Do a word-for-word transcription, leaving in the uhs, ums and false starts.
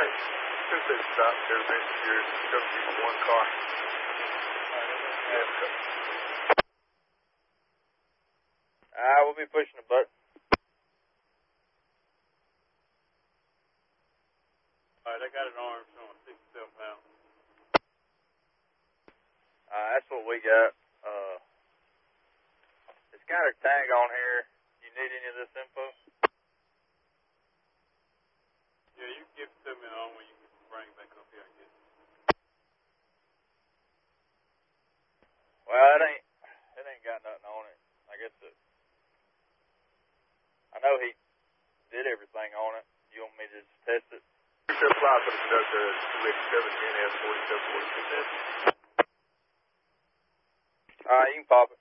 right. Since they stopped, there's been here, just one car. Yeah. Ah, we'll be pushing the button. Alright, I got an arm showing sixty-seven pounds. Uh, that's what we got. Uh, it's got a tag on here. You need any of this info? Yeah, you can give it to me on when you can bring it back up here and get it. Well, it ain't, it ain't got nothing on it. I guess it, I know he did everything on it. You want me to just test it? Apply for the conductor at two eighty-seven N S forty-seven forty-six. Alright, you can pop it.